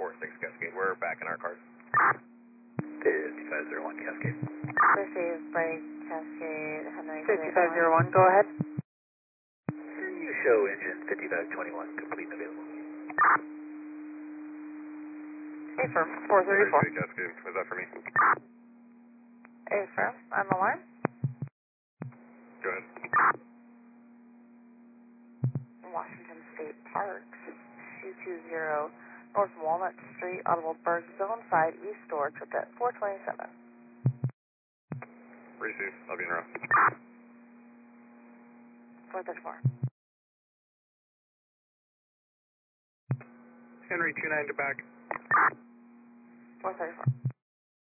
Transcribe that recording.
46 Cascade. We're back in our cars. 5501 Cascade. Received by Cascade, Henry. 5501, go ahead. You show engine 5521 complete and available. Affirm, 434. Cascade, was that for me? Affirm, on the line. Go ahead. Washington State Parks, 220 North Walnut Street, Audible Berg, Zone 5, East Door, trip at 427. Receive, I'll be in row. 434. Henry 29 to back. 434.